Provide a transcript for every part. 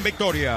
Victoria.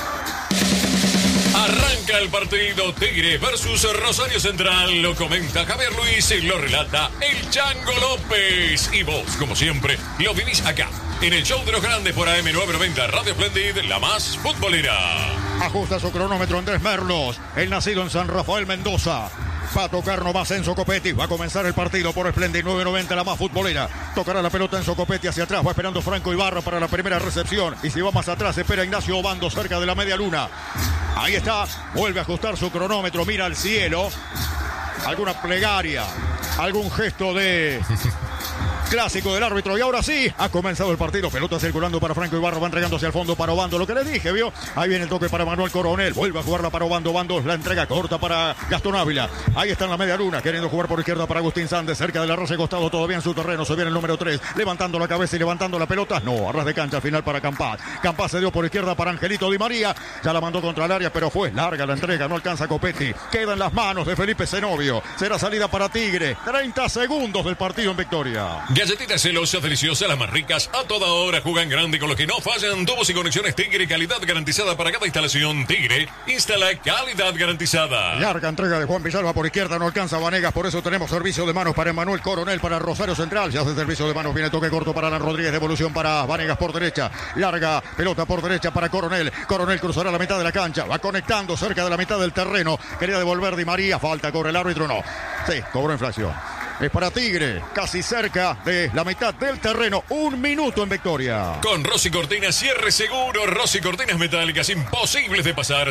Arranca el partido Tigre versus Rosario Central. Lo comenta Javier Luis y lo relata el Chango López. Y vos, como siempre, lo vivís acá, en el show de los grandes por AM990 Radio Splendid, la más futbolera. Ajusta su cronómetro Andrés Merlos, el nacido en San Rafael, Mendoza. Va a tocar nomás Enzo Copetti. Va a comenzar el partido por Splendid 990, la más futbolera. Tocará la pelota Enzo Copetti hacia atrás. Va esperando Franco Ibarra para la primera recepción. Y si va más atrás, espera Ignacio Obando cerca de la media luna. Ahí está. Vuelve a ajustar su cronómetro. Mira al cielo. Alguna plegaria. Algún gesto de... clásico del árbitro. Y ahora sí, ha comenzado el partido. Pelota circulando para Franco Ibarra. Va entregando hacia el fondo para Obando. Lo que le dije, ¿vio? Ahí viene el toque para Manuel Coronel. Vuelve a jugarla para Obando. Obando la entrega corta para Gastón Ávila. Ahí está en la media luna. Queriendo jugar por izquierda para Agustín Sández. Cerca de la rosa costado. Todavía en su terreno. Se viene el número 3. Levantando la cabeza y levantando la pelota. No, a ras de cancha al final para Campás. Campás se dio por izquierda para Angelito Di María. Ya la mandó contra el área, pero fue larga la entrega. No alcanza Copetti. Queda en las manos de Felipe Zenobio. Será salida para Tigre. 30 segundos del partido en Victoria. Galletitas celosas, deliciosas, las más ricas, a toda hora juegan grande con los que no fallan. Tubos y conexiones Tigre, calidad garantizada para cada instalación. Tigre, instala calidad garantizada. Larga entrega de Juan Villalba por izquierda, no alcanza Vanegas, por eso tenemos servicio de manos para Emmanuel Coronel, para Rosario Central. Ya hace servicio de manos, viene toque corto para Alan Rodríguez, devolución para Vanegas por derecha. Larga pelota por derecha para Coronel. Coronel cruzará la mitad de la cancha, va conectando cerca de la mitad del terreno. Quería devolver Di María, falta, cobra el árbitro, no. Sí, cobró infracción. Es para Tigre, casi cerca de la mitad del terreno. 1 minuto en Victoria. Con Rossi Cortinas, cierre seguro. Rossi Cortinas metálicas imposibles de pasar.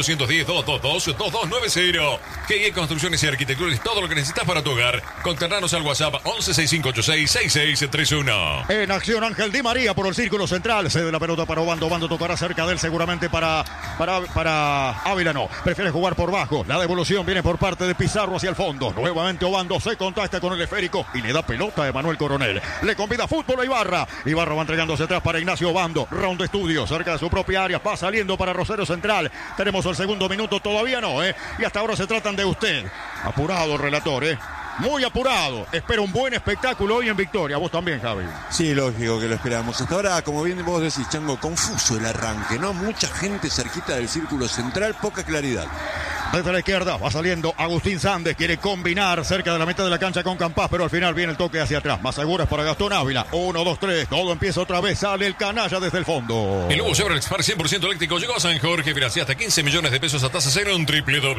0810-222-2290. GIE Construcciones y Arquitecturas, todo lo que necesitas para tu hogar. Contactanos al WhatsApp 1165866631. En acción Ángel Di María por el círculo central. Cede la pelota para Obando. Obando tocará cerca de él seguramente para Ávila. No, prefiere jugar por bajo. La devolución viene por parte de Pizarro hacia el fondo. Nuevamente Obando se contacta con el esférico y le da pelota a Emmanuel Coronel. Le convida fútbol a Ibarra. Ibarra va entregándose atrás para Ignacio Obando. Round de estudio cerca de su propia área. Va saliendo para Rosario Central. Tenemos el segundo minuto. Todavía no, Y hasta ahora se tratan de usted. Apurado el relator, Muy apurado. Espera un buen espectáculo hoy en Victoria. Vos también, Javi. Sí, lógico que lo esperamos. Hasta ahora, como bien vos decís, Chango, confuso el arranque, ¿no? Mucha gente cerquita del círculo central, poca claridad. Desde la izquierda va saliendo Agustín Sández. Quiere combinar cerca de la mitad de la cancha con Campás, pero al final viene el toque hacia atrás. Más seguras para Gastón Ávila. 1, 2, 3. Todo empieza otra vez. Sale el canalla desde el fondo. El nuevo Chevrolet Spark 100% eléctrico llegó a San Jorge. Financia hasta 15 millones de pesos a tasa cero en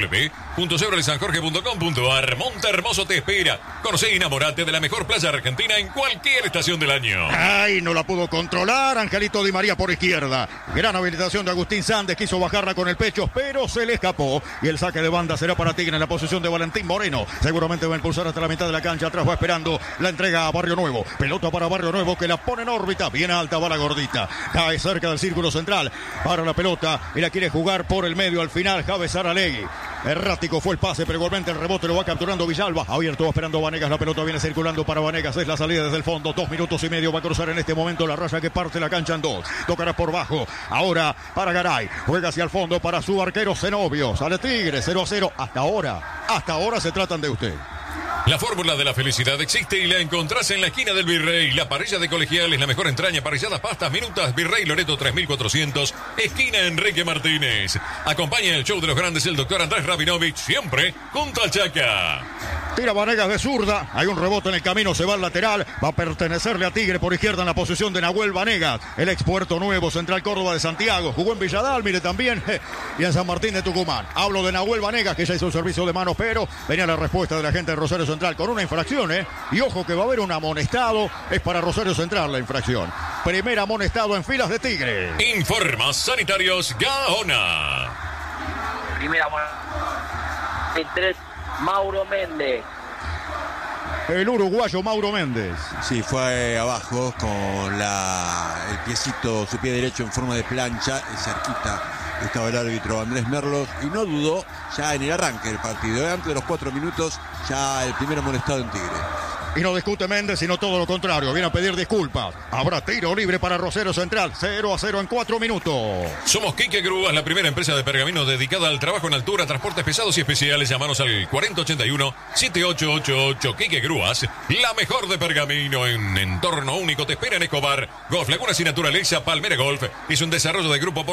www.chevroletsanjorge.com.ar. Montehermoso te espera. Conoce y enamorate de la mejor playa argentina en cualquier estación del año. Ay, no la pudo controlar. Angelito Di María por izquierda. Gran habilitación de Agustín Sández. Quiso bajarla con el pecho, pero se le escapó. Y el saque de banda será para Tigre en la posición de Valentín Moreno. Seguramente va a impulsar hasta la mitad de la cancha. Atrás va esperando la entrega a Barrio Nuevo. Pelota para Barrio Nuevo que la pone en órbita. Bien alta va la gordita. Cae cerca del círculo central. Para la pelota y la quiere jugar por el medio. Al final Javes Aralegui. Errático fue el pase, pero igualmente el rebote lo va capturando Villalba. Abierto, va esperando Vanegas. La pelota viene circulando para Vanegas. Es la salida desde el fondo. 2 minutos y medio. Va a cruzar en este momento la raya que parte la cancha en 2. Tocará por bajo. Ahora para Garay. Juega hacia el fondo para su arquero Zenobio. Sale Tigre 0-0. Hasta ahora se tratan de usted. La fórmula de la felicidad existe y la encontrás en la esquina del Virrey. La parrilla de Colegiales, la mejor entraña, parrilladas, pastas, minutas. Virrey Loreto 3400, esquina Enrique Martínez. Acompaña el show de los grandes el doctor Andrés Rabinovich, siempre junto al Chaca. Tira Vanegas de zurda. Hay un rebote en el camino, se va al lateral. Va a pertenecerle a Tigre por izquierda en la posición de Nahuel Vanegas. El ex Puerto Nuevo, Central Córdoba de Santiago. Jugó en Villadal, mire también. Y en San Martín de Tucumán. Hablo de Nahuel Vanegas, que ya hizo un servicio de manos, pero venía la respuesta de la gente de Rosario Central con una infracción, Y ojo que va a haber un amonestado. Es para Rosario Central la infracción. Primer amonestado en filas de Tigre. Informa Sanitarios Gaona. Primera amonestado. 3, Mauro Méndez. El uruguayo Mauro Méndez. Sí, fue abajo con el piecito, su pie derecho en forma de plancha, cerquita estaba el árbitro Andrés Merlos y no dudó ya en el arranque del partido. Antes de los 4 minutos, ya el primer amonestado en Tigre. Y no discute Méndez, sino todo lo contrario. Viene a pedir disculpas. Habrá tiro libre para Rosario Central. 0-0 en 4 minutos. Somos Quique Grúas, la primera empresa de pergamino dedicada al trabajo en altura, transportes pesados y especiales. Llámanos al 4081-7888. Quique Grúas, la mejor de pergamino en entorno único. Te espera en Escobar. Golf Lagunas y Naturaleza, Palmera Golf. Es un desarrollo de Grupo